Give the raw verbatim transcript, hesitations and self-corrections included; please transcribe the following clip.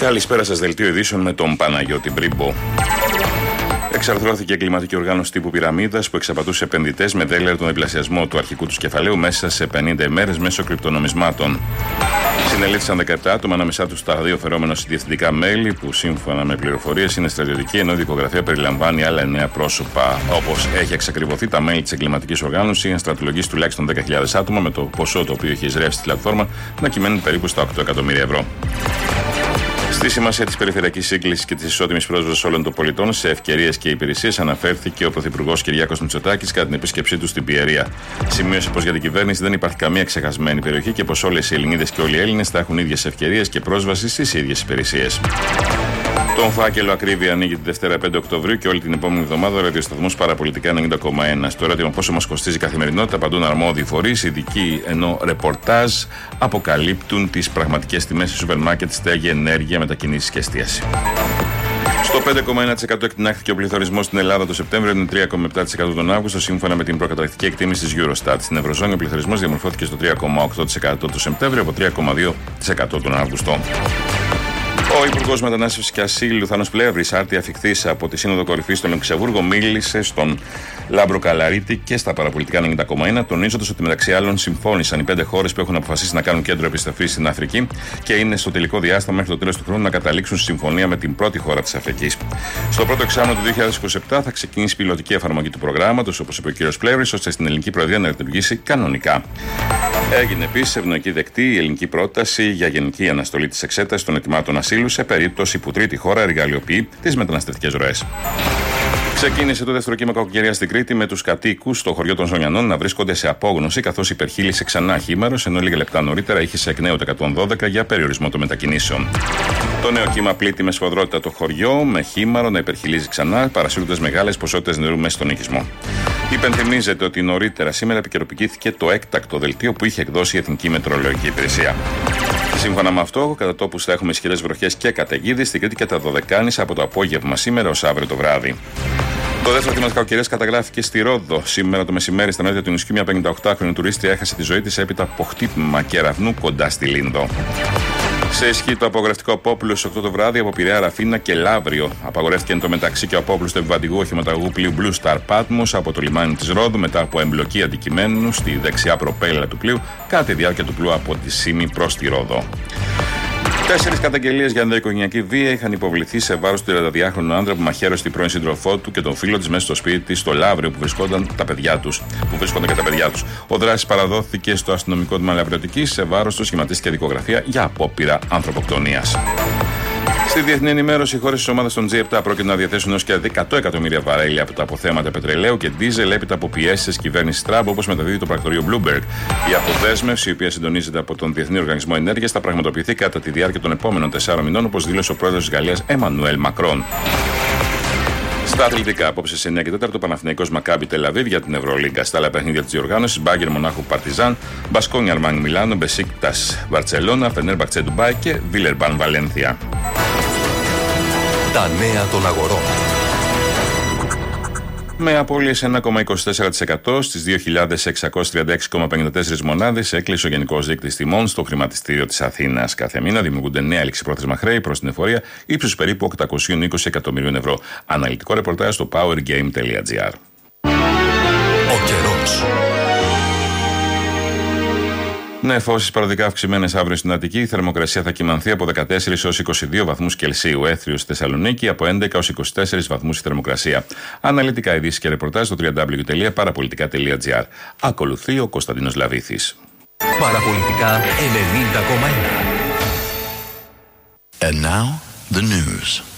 Καλησπέρα σας, δελτίο ειδήσεων με τον Παναγιώτη Μπρίμπο. Εξαρθρώθηκε η εγκληματική οργάνωση τύπου πυραμίδας που εξαπατούσε επενδυτές με τέλεια τον διπλασιασμό του αρχικού του κεφαλαίου μέσα σε πενήντα ημέρες μέσω κρυπτονομισμάτων. Συνελήφθησαν δεκαεπτά άτομα, ανάμεσά τους τα δύο φερόμενα διευθυντικά μέλη που σύμφωνα με πληροφορίες είναι στρατιωτικοί, ενώ η δικογραφία περιλαμβάνει άλλα εννέα πρόσωπα. Όπως έχει εξακριβωθεί, τα μέλη της εγκληματικής οργάνωσης είχαν στρατολογήσει τουλάχιστον δέκα χιλιάδες άτομα, με το ποσό το οποίο είχε εισρεύσει στη πλατφόρμα να κυμαίνουν περίπου στα οκτώ εκατομμύρια ευρώ. Στη σημασία της περιφερειακής σύγκλησης και της ισότιμης πρόσβασης όλων των πολιτών σε ευκαιρίες και υπηρεσίες αναφέρθηκε ο Πρωθυπουργός Κυριάκος Μητσοτάκης κατά την επίσκεψή του στην Πιερία. Σημείωσε πως για την κυβέρνηση δεν υπάρχει καμία ξεχασμένη περιοχή και πως όλες οι Ελληνίδες και όλοι οι Έλληνες θα έχουν ίδιες ευκαιρίες και πρόσβαση στις ίδιες υπηρεσίες. Τον φάκελο Ακρίβεια ανοίγει τη Δευτέρα πέντε Οκτωβρίου και όλη την επόμενη εβδομάδα ο ραδιοσταθμός Παραπολιτικά ενενήντα κόμμα ένα. Στο ερώτημα πόσο μας κοστίζει η καθημερινότητα, απαντούν αρμόδιοι φορείς, ειδικοί ενώ ρεπορτάζ αποκαλύπτουν τις πραγματικές τιμές σε σούπερ μάρκετ, στέγη, ενέργεια, μετακινήσεις και εστίαση. Στο πέντε κόμμα ένα τοις εκατό εκτινάχθηκε ο πληθωρισμός στην Ελλάδα το Σεπτέμβριο, είναι τρία κόμμα επτά τοις εκατό τον Αύγουστο, σύμφωνα με την προκαταρκτική εκτίμηση της Eurostat. Στην Ευρωζώνη ο πληθωρισμός διαμορφώθηκε στο τρία κόμμα οκτώ τοις εκατό το Σεπτέμβριο από τρία κόμμα δύο τοις εκατό τον Αύγουστο. Ο Υπουργός Μετανάστευσης και Ασύλου Θάνος Πλεύρης, άρτια αφιχθής από τη Σύνοδο Κορυφής στο Λουξεμβούργο, μίλησε στον Λάμπρο Καλαρίτη και στα Παραπολιτικά ενενήντα κόμμα ένα, τονίζοντας ότι μεταξύ άλλων συμφώνησαν οι πέντε χώρες που έχουν αποφασίσει να κάνουν κέντρο επιστροφής στην Αφρική και είναι στο τελικό διάστημα μέχρι το τέλος του χρόνου να καταλήξουν στη συμφωνία με την πρώτη χώρα της Αφρικής. Στο πρώτο εξάμηνο του δύο χιλιάδες είκοσι επτά θα ξεκινήσει η πιλωτική εφαρμογή του προγράμματος, όπως είπε ο κ. Πλεύρης, ώστε στην ελληνική προεδρία να λειτουργήσει κανονικά. Έγινε επίσης ευνοϊκή δεκτή η ελληνική πρόταση για γενική αναστολή της εξέτασης των αιτημάτων ασύλου σε περίπτωση που τρίτη χώρα εργαλειοποιεί τις μεταναστευτικές ροές. Ξεκίνησε το δεύτερο κύμα κακοκαιρία στην Κρήτη, με τους κατοίκους στο χωριό των Ζωνιανών να βρίσκονται σε απόγνωση, καθώς υπερχείλησε ξανά χήμαρος, ενώ λίγα λεπτά νωρίτερα είχε σε εκ νέου το εκατόν δώδεκα για περιορισμό των μετακινήσεων. Το νέο κύμα πλήττει με σφοδρότητα το χωριό, με χήμαρο να υπερχειλίζει ξανά, παρασύροντας μεγάλες ποσότητες νερού μέσα στον οικισμό. Υπενθυμίζεται ότι νωρίτερα σήμερα επικαιροποιήθηκε το έκτακτο δελτίο που είχε εκδώσει η Εθνική Μετεωρολογική Υπηρεσία. Σύμφωνα με αυτό, κατά τόπους θα έχουμε ισχυρές βροχές και καταιγίδες στην Κρήτη και τα Δωδεκάνησα από το απόγευμα σήμερα ως αύριο το βράδυ. Το δεύτερο κύμα της κακοκαιρίας καταγράφηκε στη Ρόδο. Σήμερα το μεσημέρι, στα νότια του νησιού, μια πενηνταοκτάχρονη τουρίστρια έχασε τη ζωή της έπειτα από χτύπημα κεραυνού κοντά στη Λίνδο. Σε ισχύ το απογορευτικό απόπλου στις οκτώ το βράδυ από Πειραιά, Ραφίνα και Λαύριο. Απαγορεύτηκε εν τω μεταξύ και ο απόπλου του επιβατηγού οχηματαγού πλοίου Blue Star Patmos από το λιμάνι της Ρόδου μετά από εμπλοκή αντικειμένου στη δεξιά προπέλα του πλοίου κατά τη διάρκεια του πλοίου από τη Σύμη προς τη Ρόδο. Τέσσερις καταγγελίες για ενδοοικογενειακή βία είχαν υποβληθεί σε βάρος του τριανταδυάχρονου άντρα που μαχαίρωσε την πρώην σύντροφό του και τον φίλο της μέσα στο σπίτι της στο Λαύριο που βρισκόνταν τα παιδιά τους, που βρίσκονταν και τα παιδιά τους. Ο δράσης παραδόθηκε στο αστυνομικό τμήμα Λαυριωτικής, σε βάρος του σχηματίστηκε δικογραφία για απόπειρα ανθρωποκτονίας. Στη διεθνή ενημέρωση, οι χώρες της ομάδας των τζι επτά πρόκειται να διαθέσουν έως και εκατό εκατομμύρια βαρέλια από τα αποθέματα πετρελαίου και ντίζελ έπειτα από πιέσεις της κυβέρνησης Τραμπ, όπως μεταδίδει το πρακτορείο Bloomberg. Η αποδέσμευση, η οποία συντονίζεται από τον Διεθνή Οργανισμό Ενέργειας, θα πραγματοποιηθεί κατά τη διάρκεια των επόμενων τεσσάρων μηνών, όπως δήλωσε ο πρόεδρος της Γαλλίας Εμμανουέλ Μακρόν. Στα αθλητικά, απόψε σε εννιά και τέσσερα, Παναθηναϊκός Μακάμπι Τελαβίβ για την Ευρωλίγκα. Στα άλλα παιχνίδια της διοργάνωσης, Μπάγκερ Μονάχου Παρτιζάν, Μπασκόνια Αρμάνι Μιλάνο, Μπεσίκτας Βαρτσελώνα, Φενέρμπαχτσε Ντουμπάι και Βίλερμπαν Βαλένθια. Τα νέα των αγορών. Με απώλειες ένα κόμμα είκοσι τέσσερα τοις εκατό στις δύο χιλιάδες εξακόσιες τριάντα έξι κόμμα πενήντα τέσσερα μονάδες, έκλεισε ο Γενικός Δείκτης Τιμών στο χρηματιστήριο της Αθήνας. Κάθε μήνα δημιουργούνται νέα ληξιπρόθεσμα χρέη προς την εφορία ύψους περίπου οκτακόσια είκοσι εκατομμυρίων ευρώ. Αναλυτικό ρεπορτάζ στο powergame τελεία gr. Ο καιρός. Νεφώσεις παροδικά αυξημένες αύριο στην Αττική. Η θερμοκρασία θα κυμανθεί από δεκατέσσερα έως είκοσι δύο βαθμούς Κελσίου. Έθριο στη Θεσσαλονίκη από έντεκα έως είκοσι τέσσερα βαθμούς η θερμοκρασία. Αναλυτικά ειδήσεις και ρεπορτάζ στο double-u double-u double-u τελεία παραπολιτικά τελεία gr. Ακολουθεί ο Κωνσταντίνος Λαβήθης. Παραπολιτικά ενενήντα κόμμα ένα. And now the news.